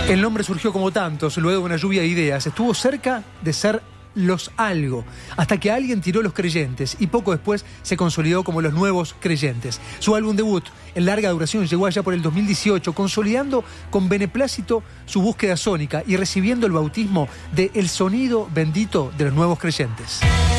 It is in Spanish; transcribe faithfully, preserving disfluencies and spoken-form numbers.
El nombre surgió como tantos, luego de una lluvia de ideas. Estuvo cerca de ser Los Algo, hasta que alguien tiró Los Creyentes y poco después se consolidó como Los Nuevos Creyentes. Su álbum debut en larga duración llegó allá por el dos mil dieciocho, consolidando con beneplácito su búsqueda sónica y recibiendo el bautismo de El Sonido Bendito de los Nuevos Creyentes.